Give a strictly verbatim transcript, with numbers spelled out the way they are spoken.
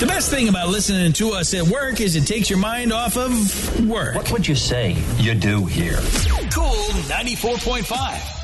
The best thing about listening to us at work is it takes your mind off of work. What would you say you do here? Cool ninety-four point five.